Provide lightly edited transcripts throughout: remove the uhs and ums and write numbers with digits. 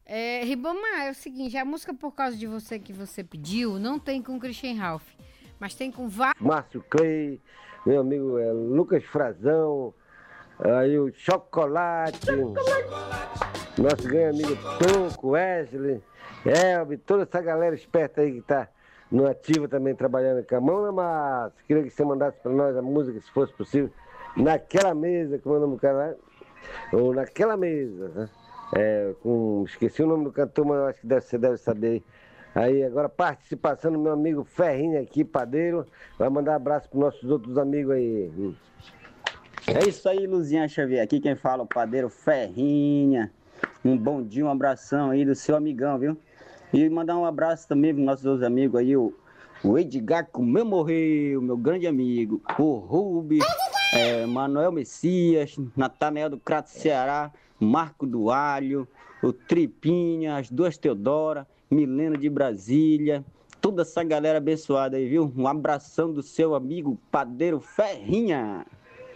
Ribamar, é o seguinte, a música Por Causa de Você que você pediu não tem com Christian Ralph, mas tem com Márcio Clay, meu amigo Lucas Frazão, aí o Chocolate, nosso grande amigo Toco, Wesley, Elbi, toda essa galera esperta aí que tá no ativo também trabalhando com a mão na massa. Queria que você mandasse para nós a música, se fosse possível, naquela mesa, como é o nome do cara, ou naquela mesa, né? Esqueci o nome do cantor, mas eu acho que você deve saber. Aí agora participação do meu amigo Ferrinha aqui, padeiro. Vai mandar abraço para nossos outros amigos aí. É isso aí, Luzinha Xavier. Aqui quem fala é o padeiro Ferrinha. Um bom dia, um abração aí do seu amigão, viu? E mandar um abraço também para nossos outros amigos aí, o Edgar, que meu morreu, meu grande amigo, o Rubi, Manuel Messias, Natanael do Crato Ceará, Marco do Alho, o Tripinha, as duas Teodora, Milena de Brasília, toda essa galera abençoada aí, viu? Um abração do seu amigo padeiro Ferrinha.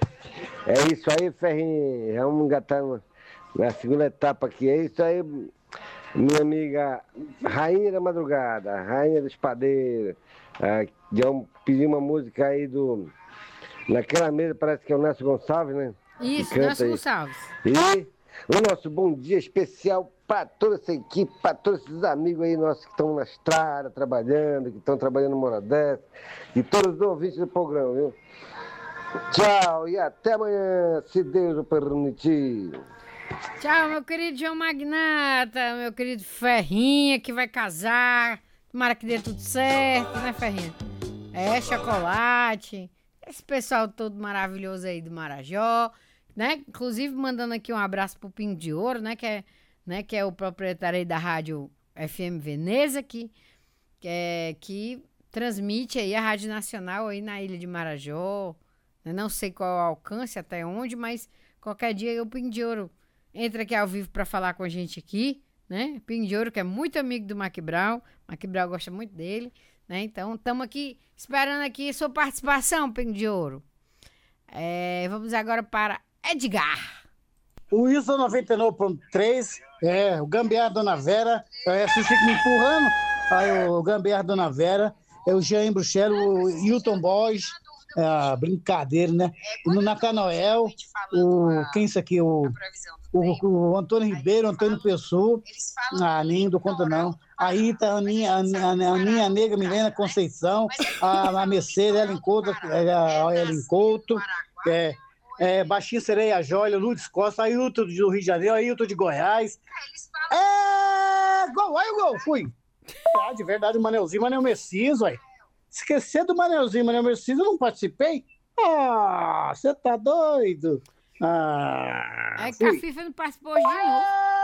É isso aí, Ferrinha. Vamos engatar na segunda etapa aqui. É isso aí, minha amiga Rainha da Madrugada, Rainha dos Padeiros. Pedi uma música aí naquela mesa, parece que é o Nelson Gonçalves, né? Isso, Nelson Gonçalves. E o nosso bom dia especial para toda essa equipe, para todos esses amigos aí nossos que estão na estrada trabalhando, que estão trabalhando no Moradete, e todos os ouvintes do programa, viu? Tchau e até amanhã, se Deus o permitir. Tchau, meu querido João Magnata, meu querido Ferrinha, que vai casar. Tomara que dê tudo certo, né, Ferrinha? Chocolate. Esse pessoal todo maravilhoso aí do Marajó, né? Inclusive mandando aqui um abraço pro Pingo de Ouro, né? Que é o proprietário aí da rádio FM Veneza, que transmite aí a Rádio Nacional aí na Ilha de Marajó. Eu não sei qual é o alcance, até onde, mas qualquer dia aí o Pingo de Ouro entra aqui ao vivo para falar com a gente aqui, né? Pingo de Ouro, que é muito amigo do Mac Brown. Mac Brown gosta muito dele, né? Então, estamos aqui esperando aqui sua participação, Pingo de Ouro. Vamos agora para Edgar. O Wilson 99.3, o Gambiarra Dona Vera, vocês ficam me empurrando, aí o Gambiarra Dona Vera, o Jean Bruxelo, o Hilton Boys, brincadeira, né? Na Canoel, quem é isso aqui? O Antônio Ribeiro, Antônio Pessoa, nem dou conta não. A Rita, a Aninha Negra, Milena Conceição, a Mercedes, Ellen Couto, Baixinho Sereia Jóia, Lourdes Costa, Ailton do Rio de Janeiro, Ailton de Goiás. Gol, aí o gol, fui. De verdade, o Manel Messias, ué. Esquecer do Manel Messias, eu não participei? Você tá doido? Que a FIFA não participou hoje de novo.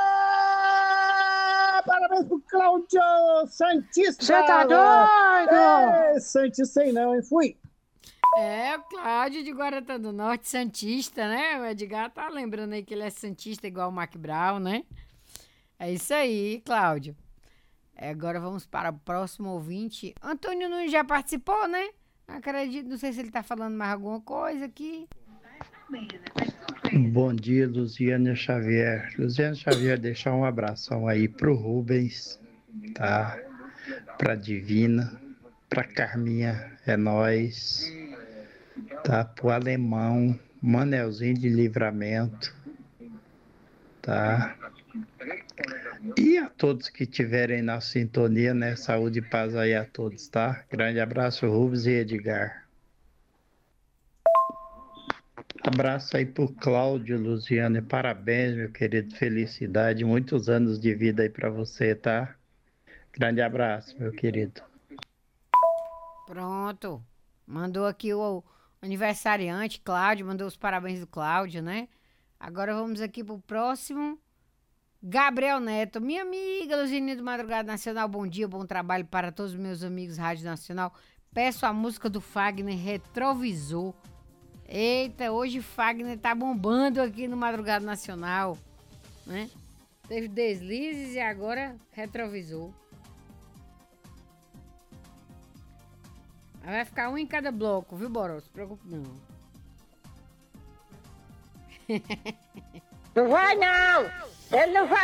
Parabéns pro Cláudio Santista. Você tá doido? Santista sei não, hein? Fui. O Cláudio de Guaratá do Norte, Santista, né? O Edgar tá lembrando aí que ele é Santista igual o Mac Brown, né? É isso aí, Cláudio. Agora vamos para o próximo ouvinte. Antônio Nunes já participou, né? Acredito, não sei se ele tá falando mais alguma coisa aqui. Bom dia, Luziana Xavier. Luziana Xavier, deixar um abração aí pro Rubens, tá? Pra Divina, pra Carminha, é nóis, tá? Pro Alemão, Manelzinho de Livramento, tá? E a todos que estiverem na sintonia, né? Saúde e paz aí a todos, tá? Grande abraço, Rubens e Edgar. Abraço aí pro Cláudio, Luziano, e parabéns, meu querido, felicidade, muitos anos de vida aí pra você, tá? Grande abraço, meu querido. Pronto, mandou aqui o aniversariante, Cláudio, mandou os parabéns do Cláudio, né? Agora vamos aqui pro próximo, Gabriel Neto, minha amiga Luziane do Madrugada Nacional, bom dia, bom trabalho para todos os meus amigos Rádio Nacional, peço a música do Fagner, Retrovisor. Eita, hoje Fagner tá bombando aqui no Madrugada Nacional, né? Teve deslizes e agora Retrovisor. Vai ficar um em cada bloco, viu, Boró? Não se preocupe não. Não vai não! Ele não vai!